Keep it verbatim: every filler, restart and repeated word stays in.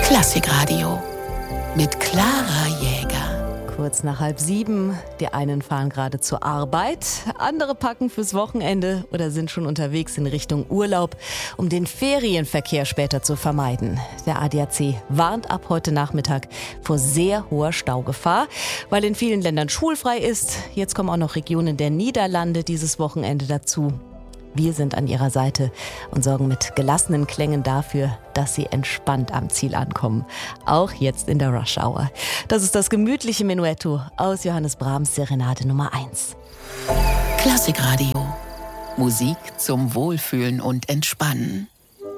Klassikradio mit Clara Jäger. Kurz nach halb sieben. Die einen fahren gerade zur Arbeit, andere packen fürs Wochenende oder sind schon unterwegs in Richtung Urlaub, um den Ferienverkehr später zu vermeiden. Der A D A C warnt ab heute Nachmittag vor sehr hoher Staugefahr, weil in vielen Ländern schulfrei ist. Jetzt kommen auch noch Regionen der Niederlande dieses Wochenende dazu. Wir sind an Ihrer Seite und sorgen mit gelassenen Klängen dafür, dass Sie entspannt am Ziel ankommen. Auch jetzt in der Rush Hour. Das ist das gemütliche Menuetto aus Johannes Brahms Serenade Nummer eins. Klassikradio. Musik zum Wohlfühlen und Entspannen.